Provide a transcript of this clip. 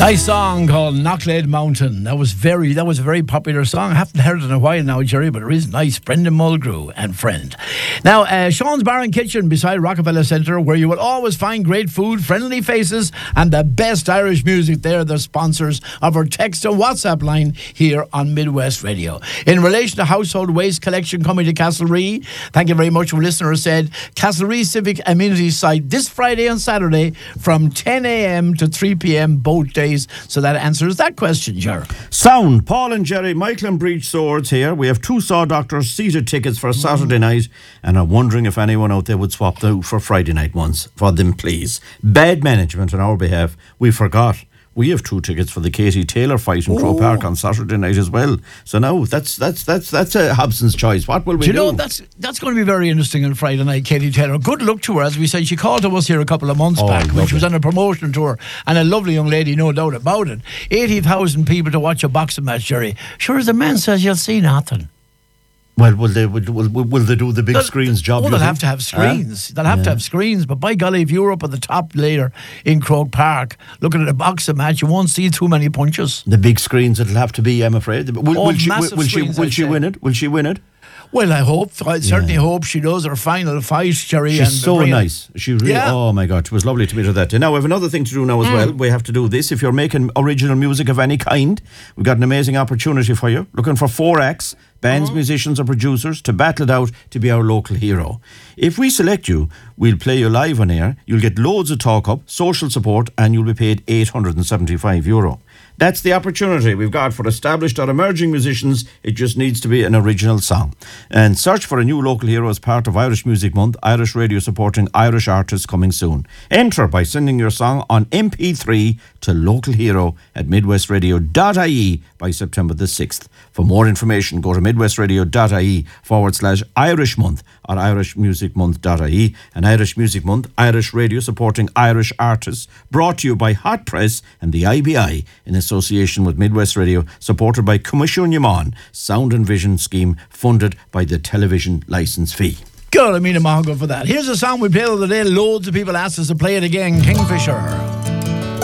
Nice song called Knocklade Mountain. That was a very popular song. I haven't heard it in a while now, Jerry, but it is nice. Brendan Mulgrew and friend. Now, Sean's Bar and Kitchen beside Rockefeller Centre, where you will always find great food, friendly faces, and the best Irish music. They're the sponsors of our text and WhatsApp line here on Midwest Radio. In relation to household waste collection coming to Castlerea, thank you very much. A listener said Castlerea Civic Amenity Site this Friday and Saturday from 10 a.m. to 3 p.m. both days. So that answers that question, Ger. Sound. Paul and Jerry, Michael and Breach Swords here. We have 2 Saw Doctors seated tickets for Saturday night, and I'm wondering if anyone out there would swap them out for Friday night ones for them, please. Bad management on our behalf. We forgot. We have 2 tickets for the Katie Taylor fight in Crow Park on Saturday night as well. So now that's a Hobson's choice. What will we do? You know, that's going to be very interesting on Friday night, Katie Taylor. Good luck to her. As we said, she called to us here a couple of months back when she was on a promotion tour, and a lovely young lady, no doubt about it. 80,000 people to watch a boxing match, Jerry. Sure as the man says, you'll see nothing. Well, will they do the big screens job? They'll have to have screens. They'll have to have screens. But by golly, if you're up at the top later in Croke Park looking at a boxing match, you won't see too many punches. The big screens it'll have to be, I'm afraid. Will she win it? Will she win it? Well, I certainly hope she does her final fight, Jerry. She's so nice. She really, oh my God, it was lovely to meet her that day. Now, we have another thing to do now as well. We have to do this. If you're making original music of any kind, we've got an amazing opportunity for you. Looking for 4 acts, bands, musicians or producers to battle it out to be our local hero. If we select you, we'll play you live on air. You'll get loads of talk-up, social support, and you'll be paid €875. That's the opportunity we've got for established or emerging musicians. It just needs to be an original song. And search for a new local hero as part of Irish Music Month. Irish Radio supporting Irish artists coming soon. Enter by sending your song on MP3 to local hero at midwestradio.ie by September the 6th. For more information, go to midwestradio.ie/Irish Month or irishmusicmonth.ie. And Irish Music Month, Irish Radio supporting Irish artists, brought to you by Hot Press and the IBI in association with Midwest Radio, supported by Commission Yaman, Sound and Vision Scheme, funded by the television licence fee. Good, I mean a mahogany for that. Here's a song we played the other day. Loads of people asked us to play it again. Kingfisher.